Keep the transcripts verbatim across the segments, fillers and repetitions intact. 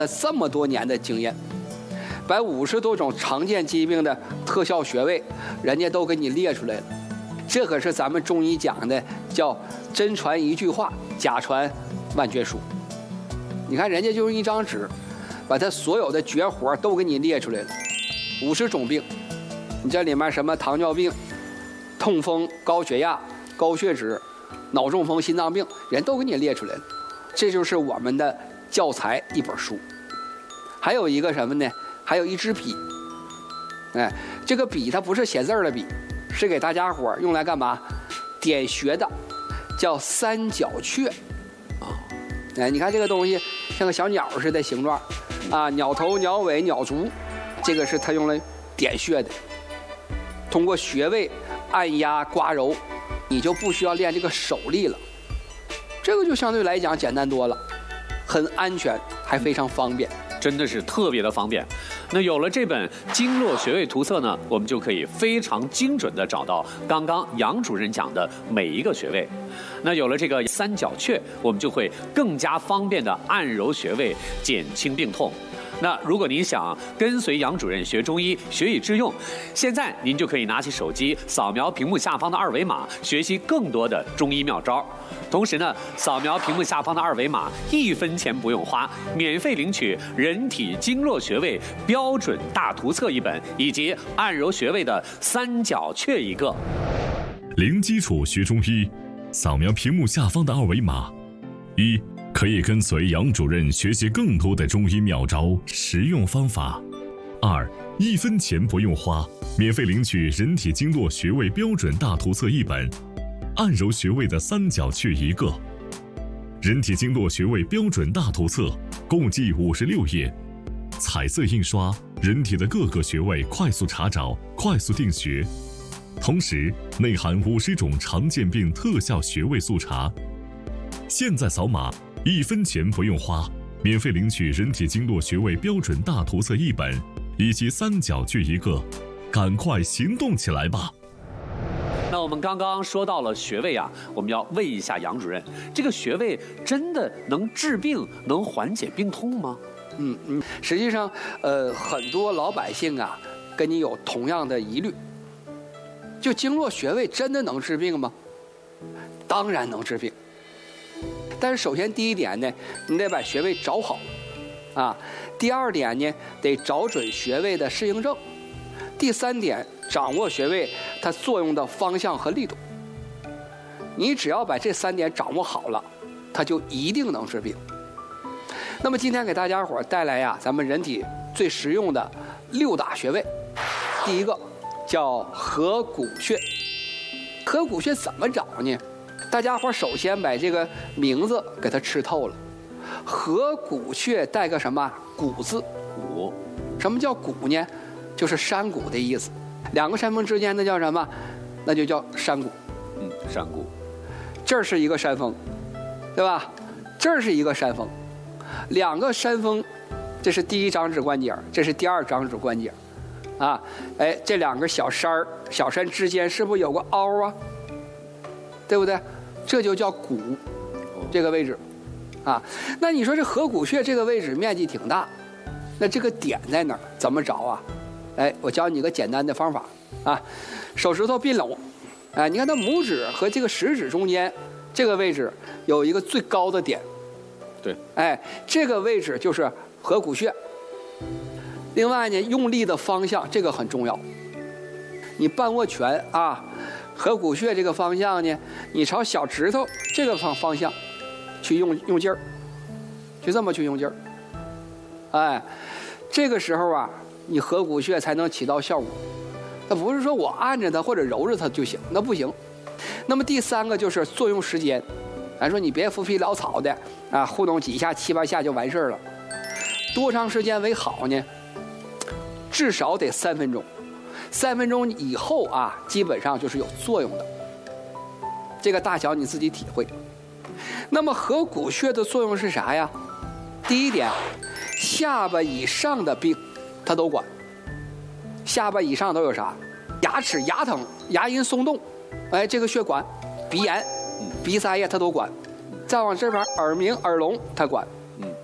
这么多年的经验，把五十多种常见疾病的特效穴位，人家都给你列出来了。这可是咱们中医讲的叫真传一句话，假传万卷书。你看人家就用一张纸，把他所有的绝活都给你列出来了，五十种病，你这里面什么糖尿病、痛风、高血压、高血脂、脑中风、心脏病，人都给你列出来了。这就是我们的教材一本书。还有一个什么呢？还有一支笔。哎，这个笔它不是写字的笔，是给大家伙用来干嘛？点穴的，叫三角雀。啊，哎，你看这个东西像个小鸟似的形状，啊，鸟头、鸟尾、鸟足，这个是它用来点穴的。通过穴位按压刮揉，你就不需要练这个手力了。这个就相对来讲简单多了，很安全，还非常方便。 真的是特别的方便。那有了这本经络穴位图册呢，我们就可以非常精准地找到刚刚杨主任讲的每一个穴位。那有了这个三角雀，我们就会更加方便地按揉穴位，减轻病痛。那如果您想跟随杨主任学中医，学以致用，现在您就可以拿起手机扫描屏幕下方的二维码，学习更多的中医妙招。同时呢，扫描屏幕下方的二维码，一分钱不用花，免费领取人体经络穴位标准大图册一本，以及按揉穴位的三角雀一个。 零基础学中医，扫描屏幕下方的二维码，一。可以跟随杨主任学习更多的中医妙招、实用方法。二，一分钱不用花，免费领取人体经络穴位标准大图册一本，按揉穴位的三角雀一个。人体经络穴位标准大图册共计五十六页，彩色印刷，人体的各个穴位快速查找、快速定穴，同时内含五十种常见病特效穴位速查。现在扫码。一分钱不用花，免费领取人体经络穴位标准大图册一本，以及三角雀一个，赶快行动起来吧！ 那我们刚刚说到了穴位啊，我们要问一下杨主任，这个穴位真的能治病、能缓解病痛吗？ 嗯嗯，实际上，呃，很多老百姓啊，跟你有同样的疑虑，就经络穴位真的能治病吗？当然能治病。但是首先第一点呢，你得把穴位找好，啊，第二点呢，得找准穴位的适应症，第三点，掌握穴位它作用的方向和力度。你只要把这三点掌握好了，它就一定能治病。那么今天给大家伙带来呀，咱们人体最实用的六大穴位，第一个叫合谷穴。合谷穴怎么找呢？大家伙首先把这个名字给它吃透了，合谷穴带个什么谷字？ 谷。 什么叫谷呢？就是山谷的意思。两个山峰之间那叫什么？那就叫山谷。 嗯，山谷。 这儿是一个山峰，对吧？这儿是一个山峰，两个山峰，这是第一掌指关节，这是第二掌指关节，啊，哎，这两个小山儿、小山之间是不是有个凹啊？对不对？这就叫谷，这个位置，啊，那你说这合谷穴这个位置面积挺大，那这个点在哪儿？怎么找啊？哎，我教你个简单的方法啊，手指头并拢，哎，你看它拇指和这个食指中间这个位置有一个最高的点， 对， 哎，这个位置就是合谷穴。另外呢，用力的方向这个很重要，你半握拳啊。合谷穴这个方向呢，你朝小指头这个方方向去用用劲儿，就这么去用劲儿，哎，这个时候啊，你合谷穴才能起到效果。那不是说我按着它或者揉着它就行，那不行。那么第三个就是作用时间，咱说你别浮皮潦草的啊，糊弄几下七八下就完事儿了，多长时间为好呢？至少得三分钟。三分钟以后啊，基本上就是有作用的。这个大小你自己体会。那么合谷穴的作用是啥呀？第一点，下巴以上的病它都管。下巴以上都有啥？牙齿牙疼、牙龈松动，哎，这个穴管。鼻炎、鼻塞呀，它都管。再往这边，耳鸣、耳聋它管。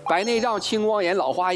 白内障、青光眼、老花眼。